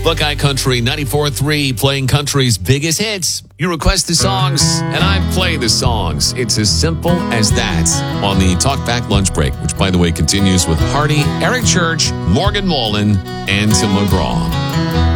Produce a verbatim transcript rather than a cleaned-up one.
Buckeye Country ninety-four point three, playing country's biggest hits. You request the songs, and I play the songs. It's as simple as that on the Talkback Lunch Break, which, by the way, continues with Hardy, Eric Church, Morgan Wallen, and Tim McGraw.